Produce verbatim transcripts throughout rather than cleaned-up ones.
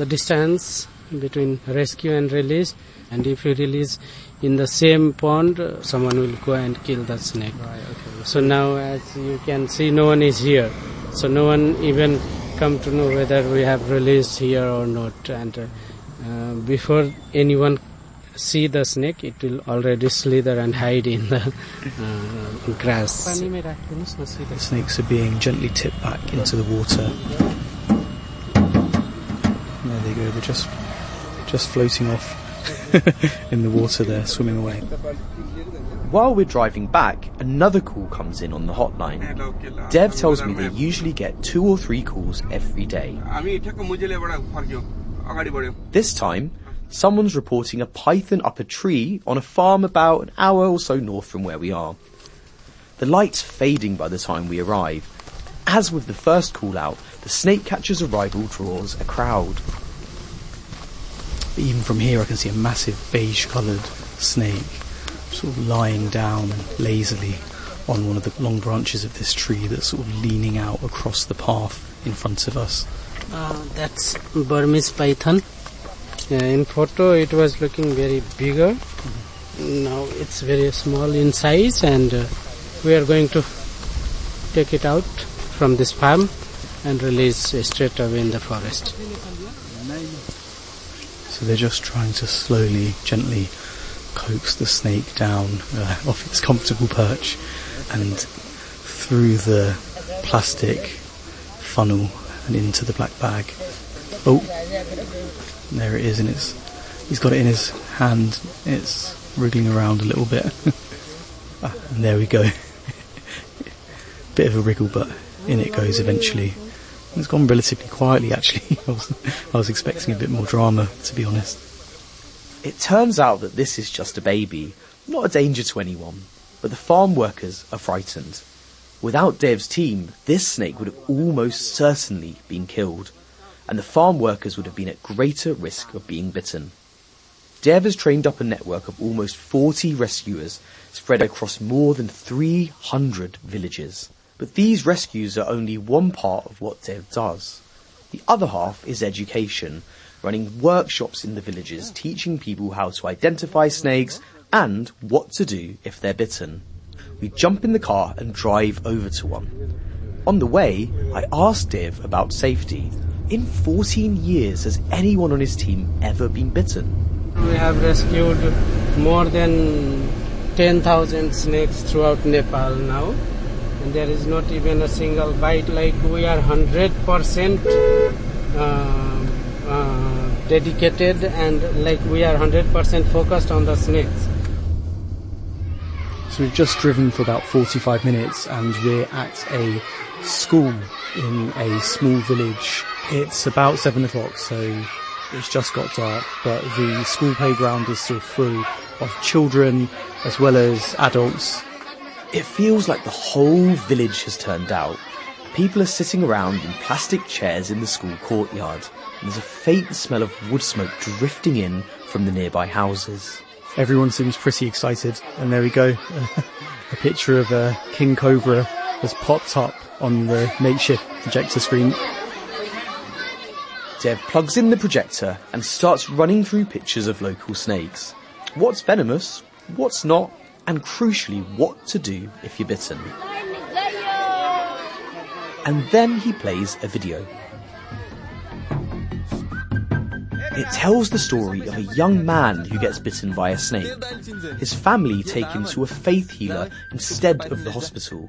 the distance between rescue and release. And if you release in the same pond, uh, someone will go and kill the snake. Right, okay. So now, as you can see, no one is here. So no one even come to know whether we have released here or not. And uh, uh, before anyone see the snake, it will already slither and hide in the uh, grass. The snakes are being gently tipped back into the water. There they go. They're just just floating off in the water there, swimming away. While we're driving back, another call comes in on the hotline. Dev tells me they usually get two or three calls every day. This time, someone's reporting a python up a tree on a farm about an hour or so north from where we are. The light's fading by the time we arrive. As with the first call out, the snake catcher's arrival draws a crowd. But even from here I can see a massive beige coloured snake sort of lying down lazily on one of the long branches of this tree that's sort of leaning out across the path in front of us. Uh, that's Burmese python. Uh, in photo it was looking very bigger. Mm-hmm. Now it's very small in size, and uh, we are going to take it out from this farm and release uh, straight away in the forest. So they're just trying to slowly, gently coax the snake down uh, off its comfortable perch and through the plastic funnel and into the black bag. Oh, there it is, and it's he's got it in his hand. It's wriggling around a little bit. Ah, and there we go. Bit of a wriggle, but in it goes eventually. It's gone relatively quietly, actually. I was, I was expecting a bit more drama, to be honest. It turns out that this is just a baby, not a danger to anyone, but the farm workers are frightened. Without Dev's team, this snake would have almost certainly been killed, and the farm workers would have been at greater risk of being bitten. Dev has trained up a network of almost forty rescuers spread across more than three hundred villages. But these rescues are only one part of what Dev does. The other half is education, running workshops in the villages, teaching people how to identify snakes and what to do if they're bitten. We jump in the car and drive over to one. On the way, I asked Dev about safety. In fourteen years, has anyone on his team ever been bitten? We have rescued more than ten thousand snakes throughout Nepal now. And there is not even a single bite. Like, we are one hundred percent uh, uh, dedicated, and like we are one hundred percent focused on the snakes. So we've just driven for about forty-five minutes and we're at a school in a small village. It's about seven o'clock, so it's just got dark, but the school playground is still full of children as well as adults. It feels like the whole village has turned out. People are sitting around in plastic chairs in the school courtyard, and there's a faint smell of wood smoke drifting in from the nearby houses. Everyone seems pretty excited, and there we go. A picture of a king cobra has popped up on the makeshift projector screen. Dev plugs in the projector and starts running through pictures of local snakes. What's venomous, what's not, and crucially, what to do if you're bitten. And then he plays a video. It tells the story of a young man who gets bitten by a snake. His family take him to a faith healer instead of the hospital.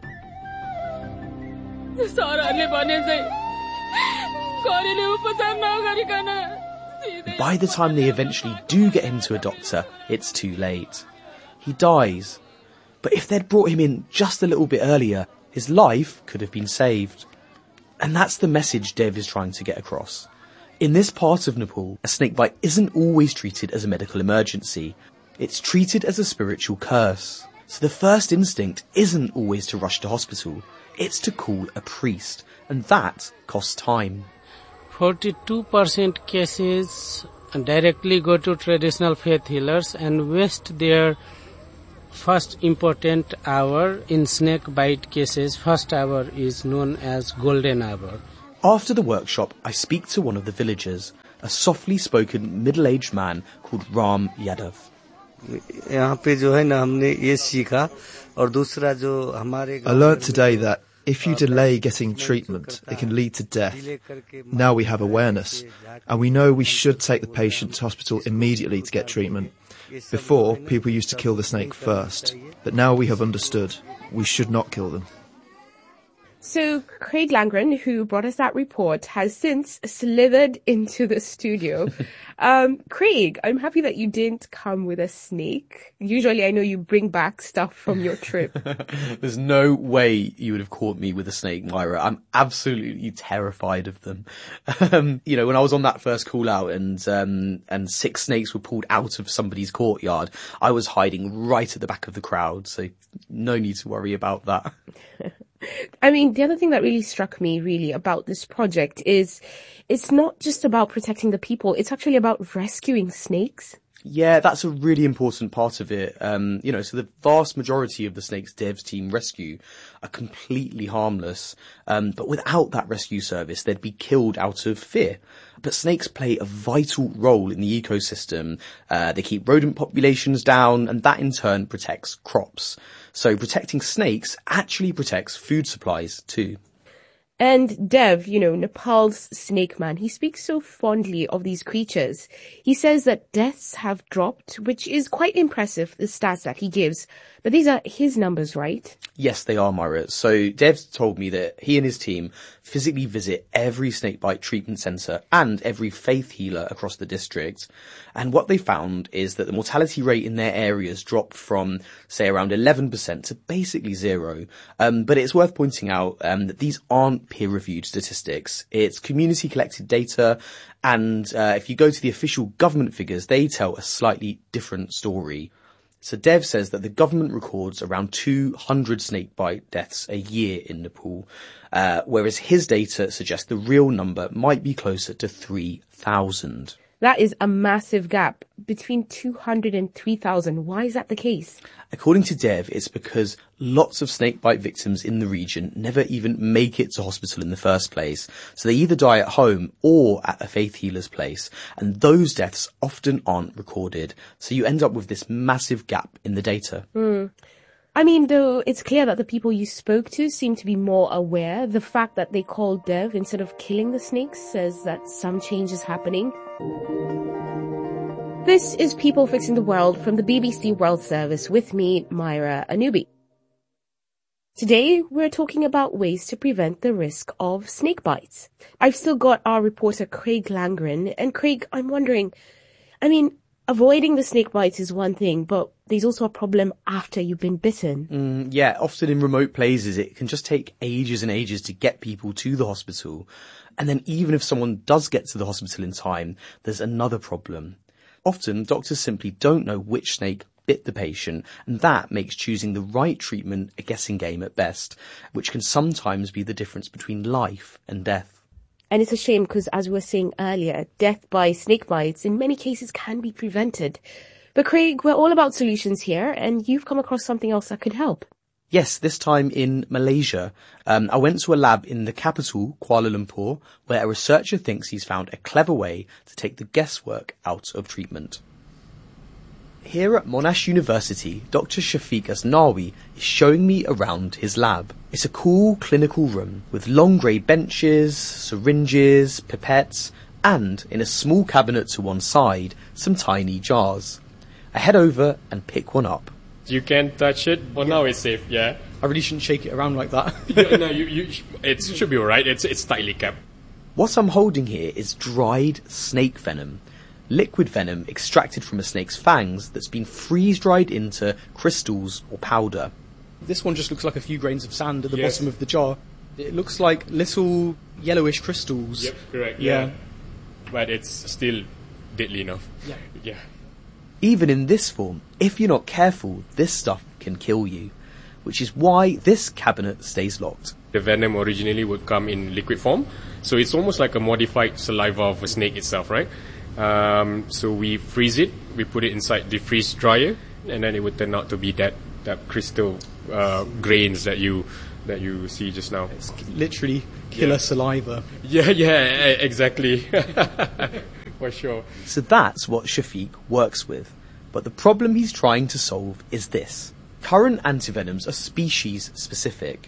By the time they eventually do get him to a doctor, it's too late. He dies. But if they'd brought him in just a little bit earlier, his life could have been saved. And that's the message Dev is trying to get across. In this part of Nepal, a snake bite isn't always treated as a medical emergency. It's treated as a spiritual curse. So the first instinct isn't always to rush to hospital. It's to call a priest. And that costs time. forty-two percent cases directly go to traditional faith healers and waste their first important hour. In snake bite cases, first hour is known as golden hour. After the workshop, I speak to one of the villagers, a softly spoken middle-aged man called Ram Yadav. यहाँ पे जो है ना हमने ये सीखा और दूसरा जो हमारे I learnt today that if you delay getting treatment, it can lead to death. Now we have awareness, and we know we should take the patient to hospital immediately to get treatment. Before, people used to kill the snake first, but now we have understood we should not kill them. So Craig Langren, who brought us that report, has since slithered into the studio. Um, Craig, I'm happy that you didn't come with a snake. Usually I know you bring back stuff from your trip. There's no way you would have caught me with a snake, Myra. I'm absolutely terrified of them. Um, you know, when I was on that first call out and, um, and six snakes were pulled out of somebody's courtyard, I was hiding right at the back of the crowd. So no need to worry about that. I mean, the other thing that really struck me really about this project is it's not just about protecting the people, it's actually about rescuing snakes. Yeah, that's a really important part of it. Um, you know, so the vast majority of the snakes Dev's team rescue are completely harmless. Um, but without that rescue service, they'd be killed out of fear. But snakes play a vital role in the ecosystem. Uh, they keep rodent populations down, and that in turn protects crops. So protecting snakes actually protects food supplies too. And Dev, you know, Nepal's snake man, he speaks so fondly of these creatures. He says that deaths have dropped, which is quite impressive, the stats that he gives. But these are his numbers, right? Yes, they are, Myra. So Dev's told me that he and his team physically visit every snakebite treatment centre and every faith healer across the district. And what they found is that the mortality rate in their areas dropped from, say, around eleven percent to basically zero. Um, but it's worth pointing out um, that these aren't peer-reviewed statistics. It's community-collected data. And uh, if you go to the official government figures, they tell a slightly different story. So Dev says that the government records around two hundred snakebite deaths a year in Nepal, uh, whereas his data suggests the real number might be closer to three thousand. That is a massive gap between two hundred and three thousand. Why is that the case? According to Dev, it's because lots of snakebite victims in the region never even make it to hospital in the first place. So they either die at home or at a faith healer's place. And those deaths often aren't recorded. So you end up with this massive gap in the data. Mm. I mean, though, it's clear that the people you spoke to seem to be more aware. The fact that they called Dev instead of killing the snakes says that some change is happening. This is People Fixing the World from the B B C World Service with me, Myra Anubi. Today, we're talking about ways to prevent the risk of snake bites. I've still got our reporter Craig Langren. And Craig, I'm wondering, I mean, avoiding the snake bites is one thing, but there's also a problem after you've been bitten. Mm, yeah, often in remote places, it can just take ages and ages to get people to the hospital. And then even if someone does get to the hospital in time, there's another problem. Often, doctors simply don't know which snake bit the patient, and that makes choosing the right treatment a guessing game at best, which can sometimes be the difference between life and death. And it's a shame because, as we were saying earlier, death by snake bites in many cases can be prevented. But Craig, we're all about solutions here, and you've come across something else that could help. Yes, this time in Malaysia. Um, I went to a lab in the capital, Kuala Lumpur, where a researcher thinks he's found a clever way to take the guesswork out of treatment. Here at Monash University, Doctor Shafiq Asnawi is showing me around his lab. It's a cool clinical room with long grey benches, syringes, pipettes, and, in a small cabinet to one side, some tiny jars. I head over and pick one up. You can touch it. For now, it's safe. Yeah. I really shouldn't shake it around like that. yeah, no, you, you, it should be alright. It's it's tightly kept. What I'm holding here is dried snake venom. Liquid venom extracted from a snake's fangs that's been freeze-dried into crystals or powder. This one just looks like a few grains of sand at the yes. bottom of the jar. It looks like little yellowish crystals. Yep, correct. Yeah. yeah. But it's still deadly enough. Yeah. Yeah. Even in this form, if you're not careful, this stuff can kill you, which is why this cabinet stays locked. The venom originally would come in liquid form, so it's almost like a modified saliva of a snake itself, right? Um, so we freeze it, we put it inside the freeze dryer, and then it would turn out to be that, that crystal uh, grains that you that you see just now. It's literally killer yeah. saliva. Yeah, yeah, exactly. for sure. So that's what Shafiq works with. But the problem he's trying to solve is this. Current antivenoms are species specific.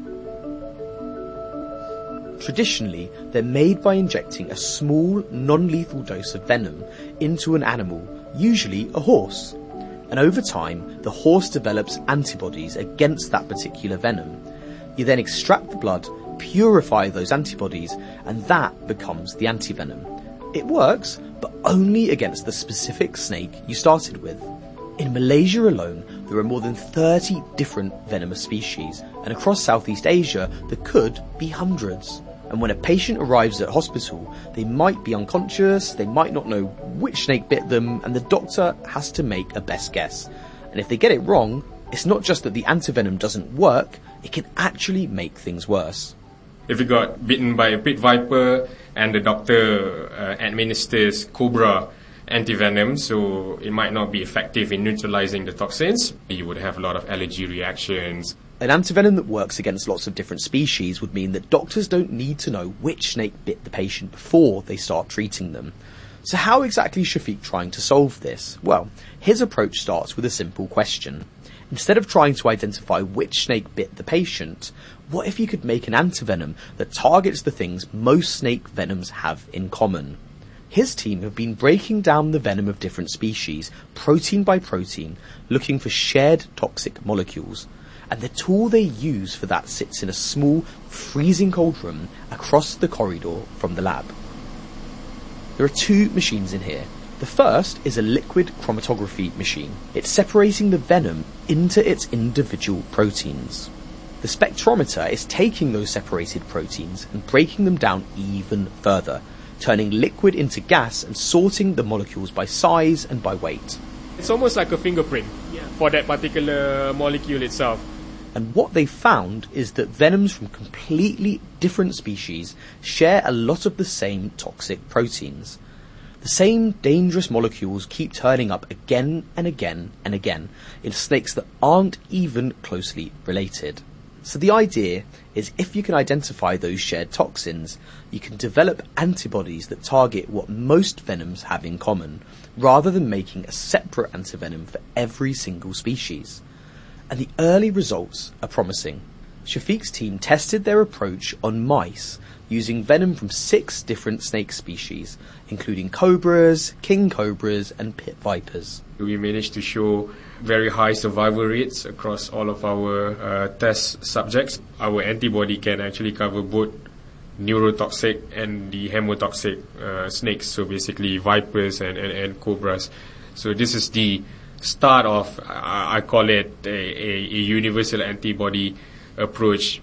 Traditionally, they're made by injecting a small, non-lethal dose of venom into an animal, usually a horse. And over time, the horse develops antibodies against that particular venom. You then extract the blood, purify those antibodies, and that becomes the antivenom. It works, but only against the specific snake you started with. In Malaysia alone, there are more than thirty different venomous species, and across Southeast Asia, there could be hundreds. And when a patient arrives at hospital, they might be unconscious, they might not know which snake bit them, and the doctor has to make a best guess. And if they get it wrong, it's not just that the antivenom doesn't work, it can actually make things worse. If you got bitten by a pit viper and the doctor uh, administers cobra antivenom, so it might not be effective in neutralizing the toxins, you would have a lot of allergy reactions. An antivenom that works against lots of different species would mean that doctors don't need to know which snake bit the patient before they start treating them. So how exactly is Shafiq trying to solve this? Well, his approach starts with a simple question. Instead of trying to identify which snake bit the patient, what if you could make an antivenom that targets the things most snake venoms have in common? His team have been breaking down the venom of different species, protein by protein, looking for shared toxic molecules. And the tool they use for that sits in a small, freezing cold room across the corridor from the lab. There are two machines in here. The first is a liquid chromatography machine. It's separating the venom into its individual proteins. The spectrometer is taking those separated proteins and breaking them down even further, turning liquid into gas and sorting the molecules by size and by weight. It's almost like a fingerprint yeah. for that particular molecule itself. And what they found is that venoms from completely different species share a lot of the same toxic proteins. The same dangerous molecules keep turning up again and again and again in snakes that aren't even closely related. So the idea is if you can identify those shared toxins, you can develop antibodies that target what most venoms have in common, rather than making a separate antivenom for every single species. And the early results are promising. Shafiq's team tested their approach on mice using venom from six different snake species, including cobras, king cobras, and pit vipers. We managed to show very high survival rates across all of our uh, test subjects. Our antibody can actually cover both neurotoxic and the hemotoxic uh, snakes, so basically vipers and, and, and cobras. So this is the start of, uh, I call it a, a, a universal antibody approach.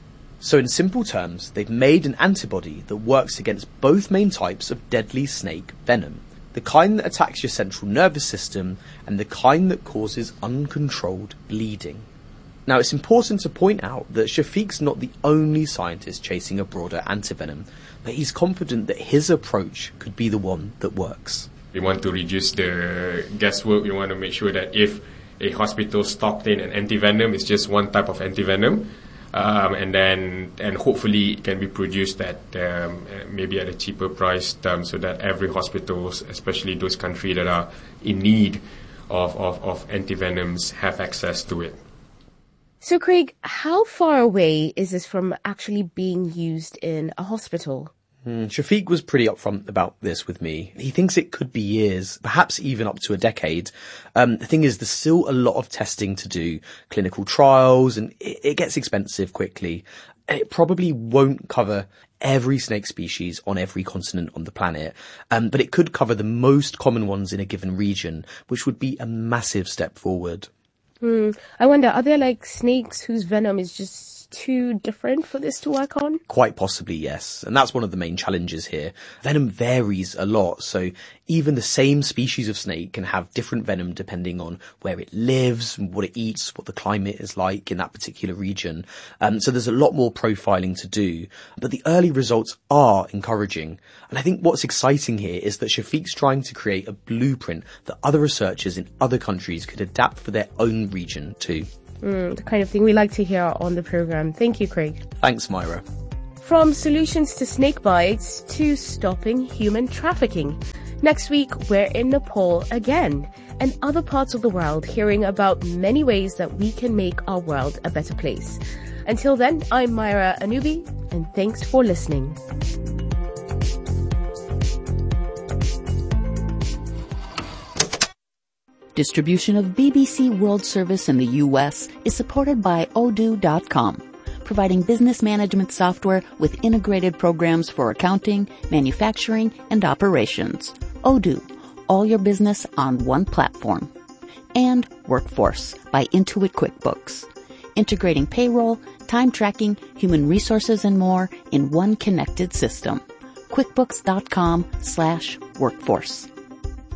So in simple terms, they've made an antibody that works against both main types of deadly snake venom. The kind that attacks your central nervous system and the kind that causes uncontrolled bleeding. Now it's important to point out that Shafiq's not the only scientist chasing a broader antivenom, but he's confident that his approach could be the one that works. We want to reduce the guesswork. We want to make sure that if a hospital stocked in an antivenom, it's just one type of antivenom. Um, and then, and hopefully it can be produced at um, maybe at a cheaper price, um, so that every hospital, especially those countries that are in need of, of, of antivenoms, have access to it. So, Craig, how far away is this from actually being used in a hospital? Mm, Shafiq was pretty upfront about this with me. He thinks it could be years, perhaps even up to a decade. Um, the thing is, there's still a lot of testing to do, clinical trials, and it, it gets expensive quickly. And it probably won't cover every snake species on every continent on the planet, um, but it could cover the most common ones in a given region, which would be a massive step forward. Hmm. I wonder, are there like snakes whose venom is just too different for this to work on? Quite possibly, yes. And that's one of the main challenges here. Venom varies a lot, so even the same species of snake can have different venom depending on where it lives, what it eats, what the climate is like in that particular region. Um, so there's a lot more profiling to do. But the early results are encouraging. And I think what's exciting here is that Shafiq's trying to create a blueprint that other researchers in other countries could adapt for their own region too. Mm, the kind of thing we like to hear on the program. Thank you, Craig. Thanks, Myra. From solutions to snake bites to stopping human trafficking, Next week, we're in Nepal again and other parts of the world, hearing about many ways that we can make our world a better place. Until then, I'm Myra Anubi, and thanks for listening. Distribution of B B C World Service in the U S is supported by Odoo dot com, providing business management software with integrated programs for accounting, manufacturing, and operations. Odoo, all your business on one platform. And Workforce by Intuit QuickBooks, integrating payroll, time tracking, human resources, and more in one connected system. QuickBooks dot com slash workforce.